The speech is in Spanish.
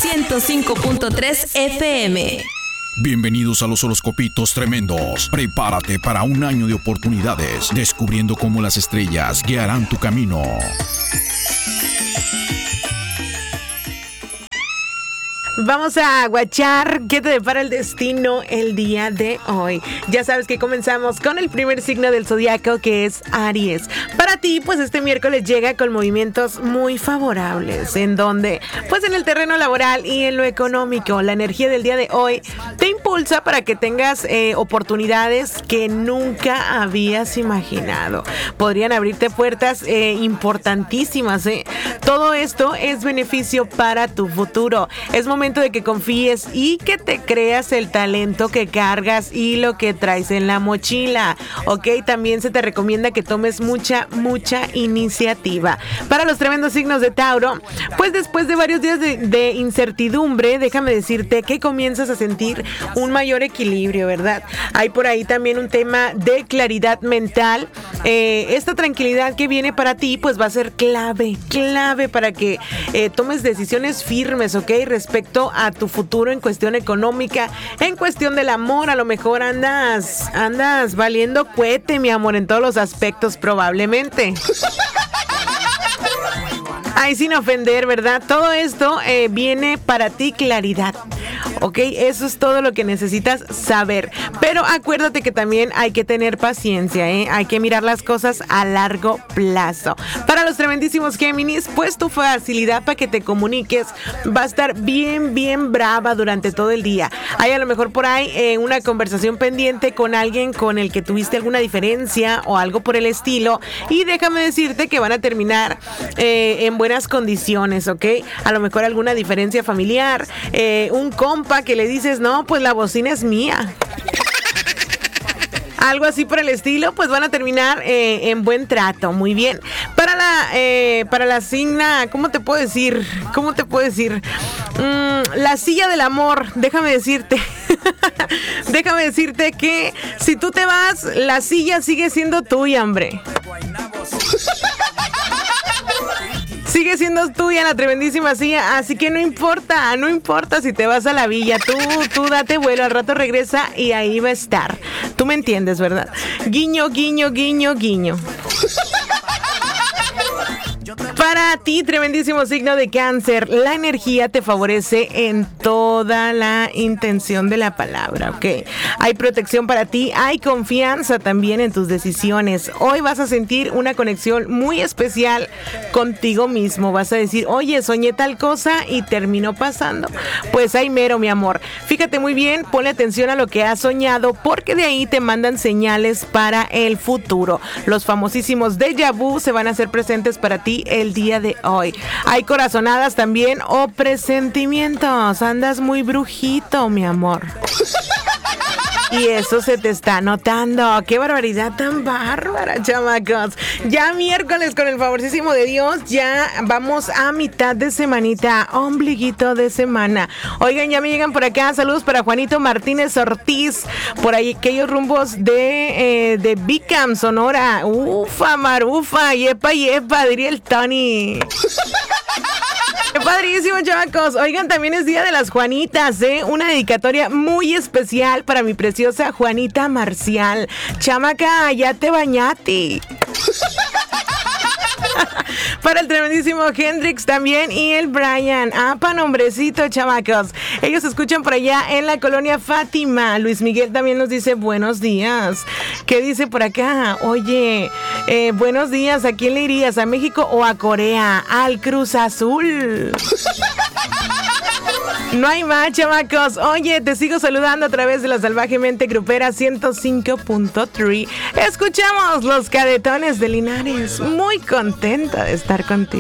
105.3 FM. Bienvenidos a los horoscopitos tremendos. Prepárate para un año de oportunidades, descubriendo cómo las estrellas guiarán tu camino. Vamos a guachar qué te depara el destino el día de hoy. Ya sabes que comenzamos con el primer signo del zodiaco, que es Aries. Para ti, pues este miércoles llega con movimientos muy favorables, en donde, pues en el terreno laboral y en lo económico, la energía del día de hoy te impulsa para que tengas oportunidades que nunca habías imaginado. Podrían abrirte puertas importantísimas. Todo esto es beneficio para tu futuro. Es momento de que confíes y que te creas el talento que cargas y lo que traes en la mochila, ¿ok? También se te recomienda que tomes mucha iniciativa. Para los tremendos signos de Tauro, pues después de varios días de incertidumbre, déjame decirte que comienzas a sentir un mayor equilibrio, ¿verdad? Hay por ahí también un tema de claridad mental. Esta tranquilidad que viene para ti, pues va a ser clave para que tomes decisiones firmes, ¿ok? Respecto a tu futuro en cuestión económica, en cuestión del amor. A lo mejor andas valiendo cohete, mi amor, en todos los aspectos probablemente. Ay, sin ofender, ¿verdad? Todo esto viene para ti claridad. Ok, eso es todo lo que necesitas saber. Pero acuérdate que también hay que tener paciencia, ¿eh? Hay que mirar las cosas a largo plazo. Para los tremendísimos Géminis, pues tu facilidad para que te comuniques va a estar bien brava durante todo el día. Hay a lo mejor por ahí una conversación pendiente con alguien con el que tuviste alguna diferencia o algo por el estilo. Y déjame decirte que van a terminar en buenas condiciones, ¿ok? A lo mejor alguna diferencia familiar, un compa que le dices, no, pues la bocina es mía. Algo así por el estilo, pues van a terminar en buen trato, muy bien. Para la signa, ¿cómo te puedo decir? La silla del amor, déjame decirte que si tú te vas, la silla sigue siendo tuya, hombre. Sigue siendo tuya la tremendísima silla, así que no importa si te vas a la villa, tú date vuelo, al rato regresa y ahí va a estar. Tú me entiendes, ¿verdad? Guiño, guiño, guiño, guiño. Para ti, tremendísimo signo de Cáncer, la energía te favorece en toda la intención de la palabra, ¿ok? Hay protección para ti, hay confianza también en tus decisiones. Hoy vas a sentir una conexión muy especial contigo mismo. Vas a decir, oye, soñé tal cosa y terminó pasando. Pues ahí mero, mi amor. Fíjate muy bien, ponle atención a lo que has soñado, porque de ahí te mandan señales para el futuro. Los famosísimos déjà vu se van a hacer presentes para ti el día de hoy. Hay corazonadas también o presentimientos. Andas muy brujito, mi amor. Y eso se te está notando. ¡Qué barbaridad tan bárbara, chamacos! Ya miércoles, con el favorcísimo de Dios, ya vamos a mitad de semanita, ombliguito de semana. Oigan, ya me llegan por acá saludos para Juanito Martínez Ortiz, por ahí aquellos rumbos de Bicam, Sonora. Ufa, marufa, yepa, diría el Tony. ¡Qué padrísimo, chavacos! Oigan, también es Día de las Juanitas, ¿eh? Una dedicatoria muy especial para mi preciosa Juanita Marcial. Chamaca, ya te bañati. Para el tremendísimo Hendrix también y el Brian. Pa' nombrecito, chamacos. Ellos escuchan por allá en la colonia Fátima. Luis Miguel también nos dice buenos días. ¿Qué dice por acá? Oye, buenos días. ¿A quién le irías? ¿A México o a Corea? Al Cruz Azul. No hay más, chamacos. Oye, te sigo saludando a través de la salvajemente grupera 105.3. Escuchamos Los Cadetones de Linares. Muy contenta de estar contigo.